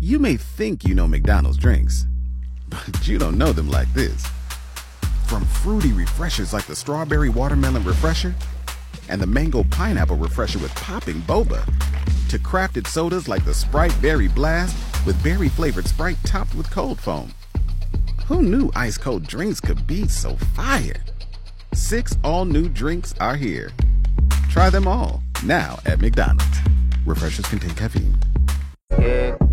You may think you know McDonald's drinks, but you don't know them like this. From fruity refreshers like the Strawberry Watermelon Refresher and the Mango Pineapple Refresher with popping boba, to crafted sodas like the Sprite Berry Blast with berry-flavored Sprite topped with cold foam. Who knew ice-cold drinks could be so fire? 6 all-new drinks are here. Try them all, now at McDonald's. Refreshers contain caffeine. Yeah.